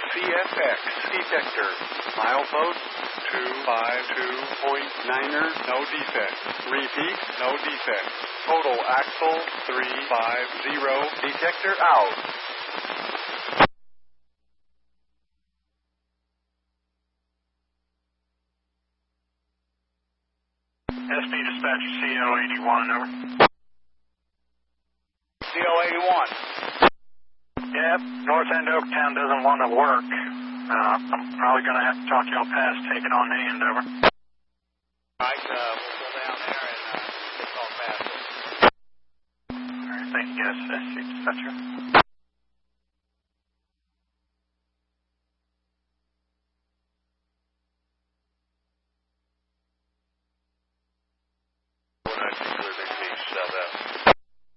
CFX detector. Milepost 252.9er, no defect. Repeat, no defect. Total axle 350, detector out. SP dispatcher CO81, over. CO81. Yep, North End Oaktown doesn't want to work. I'm probably going to have to talk y'all past taking on hand, over. Alright, we'll go down there and get all past it. Alright, thank you guys, SP dispatcher.